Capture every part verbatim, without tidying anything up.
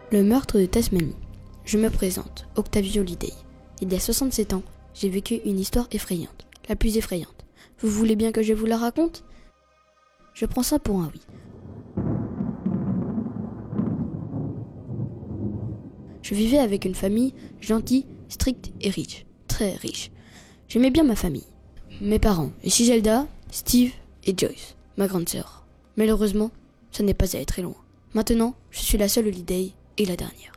Le meurtre de Tasmanie. Je me présente, Octavio Lidey. Il y a soixante-sept ans, j'ai vécu une histoire effrayante, la plus effrayante. Vous voulez bien que je vous la raconte ? Je prends ça pour un oui. Je vivais avec une famille gentille, stricte et riche, très riche. J'aimais bien ma famille, mes parents, et Giselda, Steve et Joyce, ma grande sœur. Malheureusement, ça n'est pas allé très loin. Maintenant, je suis la seule Lidey et la dernière.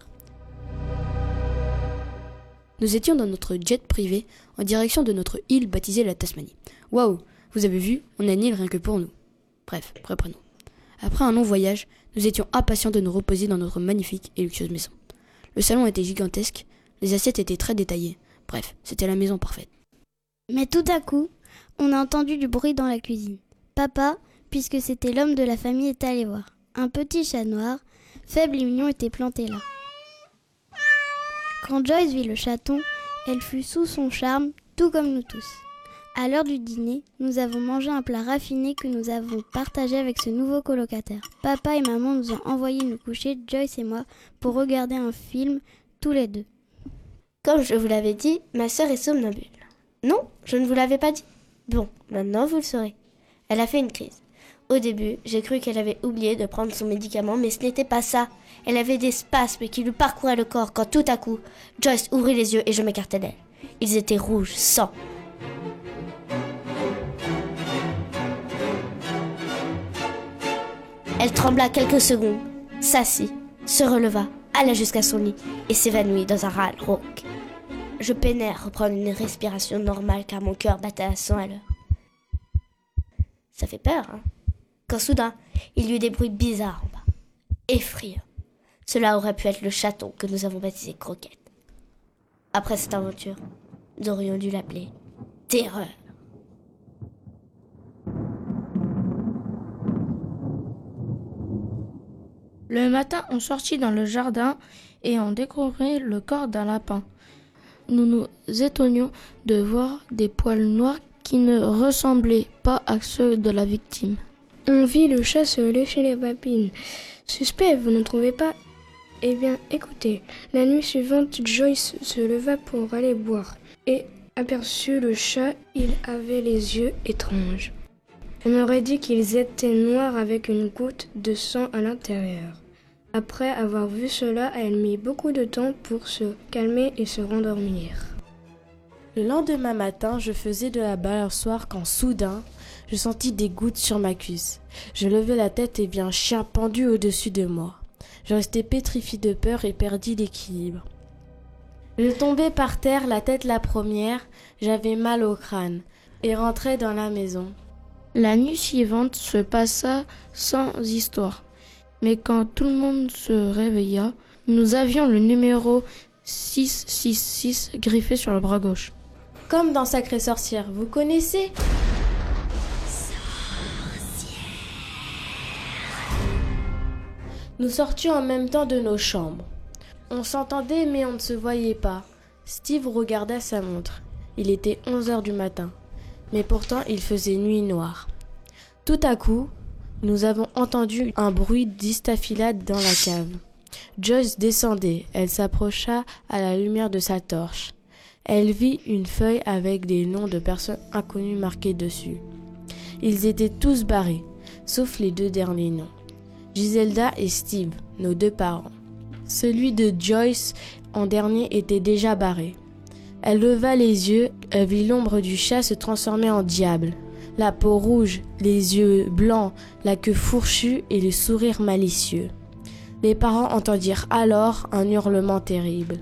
Nous étions dans notre jet privé en direction de notre île baptisée la Tasmanie. Waouh, vous avez vu, on a une île rien que pour nous. Bref, reprenons. Après un long voyage, nous étions impatients de nous reposer dans notre magnifique et luxueuse maison. Le salon était gigantesque, les assiettes étaient très détaillées. Bref, c'était la maison parfaite. Mais tout à coup, on a entendu du bruit dans la cuisine. Papa, puisque c'était l'homme de la famille, est allé voir. Un petit chat noir, faible et mignon, était planté là. Quand Joyce vit le chaton, elle fut sous son charme, tout comme nous tous. À l'heure du dîner, nous avons mangé un plat raffiné que nous avons partagé avec ce nouveau colocataire. Papa et maman nous ont envoyé nous coucher, Joyce et moi, pour regarder un film, tous les deux. Comme je vous l'avais dit, ma sœur est somnambule. Non, je ne vous l'avais pas dit. Bon, maintenant vous le saurez. Elle a fait une crise. Au début, j'ai cru qu'elle avait oublié de prendre son médicament, mais ce n'était pas ça. Elle avait des spasmes qui lui parcouraient le corps quand tout à coup, Joyce ouvrit les yeux et je m'écartai d'elle. Ils étaient rouges, sang. Elle trembla quelques secondes, s'assit, se releva, alla jusqu'à son lit et s'évanouit dans un râle rauque. Je peinais à reprendre une respiration normale car mon cœur battait à cent à l'heure. Ça fait peur, hein ? Quand soudain, il y eut des bruits bizarres en bas, effrayants. Cela aurait pu être le chaton que nous avons baptisé Croquette. Après cette aventure, nous aurions dû l'appeler Terreur. Le matin, on sortit dans le jardin et on découvrit le corps d'un lapin. Nous nous étonnions de voir des poils noirs qui ne ressemblaient pas à ceux de la victime. On vit le chat se lécher les papilles. Suspect, vous ne trouvez pas ? Eh bien, écoutez, la nuit suivante, Joyce se leva pour aller boire et aperçut le chat. Il avait les yeux étranges. On aurait dit qu'ils étaient noirs avec une goutte de sang à l'intérieur. Après avoir vu cela, elle mit beaucoup de temps pour se calmer et se rendormir. Le lendemain matin, je faisais de la balançoire quand soudain, je sentis des gouttes sur ma cuisse. Je levai la tête et vis un chien pendu au-dessus de moi. Je restai pétrifié de peur et perdis l'équilibre. Je tombai par terre, la tête la première, j'avais mal au crâne et rentrai dans la maison. La nuit suivante se passa sans histoire. Mais quand tout le monde se réveilla, nous avions le numéro six six six griffé sur le bras gauche. Comme dans Sacrée Sorcière, vous connaissez ? Nous sortions en même temps de nos chambres. On s'entendait mais on ne se voyait pas. Steve regarda sa montre. Il était onze heures du matin. Mais pourtant il faisait nuit noire. Tout à coup, nous avons entendu un bruit d'istafilade dans la cave. Joyce descendait. Elle s'approcha à la lumière de sa torche. Elle vit une feuille avec des noms de personnes inconnues marqués dessus. Ils étaient tous barrés, sauf les deux derniers noms. Giselda et Steve, nos deux parents. Celui de Joyce, en dernier, était déjà barré. Elle leva les yeux, elle vit l'ombre du chat se transformer en diable. La peau rouge, les yeux blancs, la queue fourchue et le sourire malicieux. Les parents entendirent alors un hurlement terrible.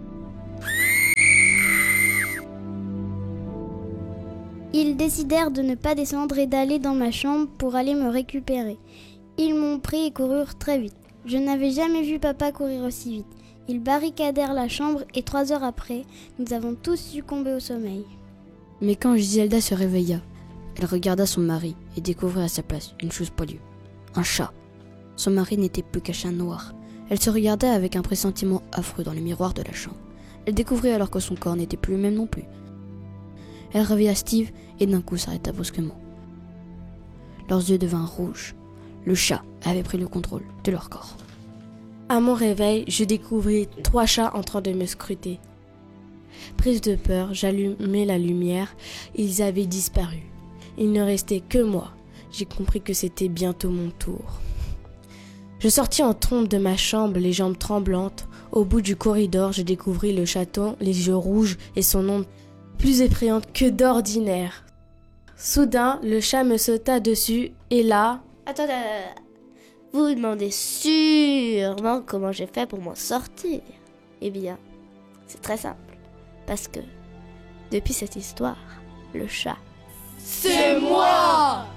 Ils décidèrent de ne pas descendre et d'aller dans ma chambre pour aller me récupérer. Ils m'ont pris et coururent très vite. Je n'avais jamais vu papa courir aussi vite. Ils barricadèrent la chambre et trois heures après, nous avons tous succombé au sommeil. Mais quand Giselda se réveilla, elle regarda son mari et découvrit à sa place une chose poilue, un chat. Son mari n'était plus qu'un chat noir. Elle se regarda avec un pressentiment affreux dans le miroir de la chambre. Elle découvrit alors que son corps n'était plus le même non plus. Elle réveilla Steve et d'un coup s'arrêta brusquement. Leurs yeux devinrent rouges. Le chat avait pris le contrôle de leur corps. À mon réveil, je découvris trois chats en train de me scruter. Prise de peur, j'allumai la lumière. Ils avaient disparu. Il ne restait que moi. J'ai compris que c'était bientôt mon tour. Je sortis en trompe de ma chambre, les jambes tremblantes. Au bout du corridor, je découvris le chaton, les yeux rouges et son ombre plus effrayante que d'ordinaire. Soudain, le chat me sauta dessus et là... Attendez, vous vous demandez sûrement comment j'ai fait pour m'en sortir. Eh bien, c'est très simple. Parce que, depuis cette histoire, le chat... C'est moi!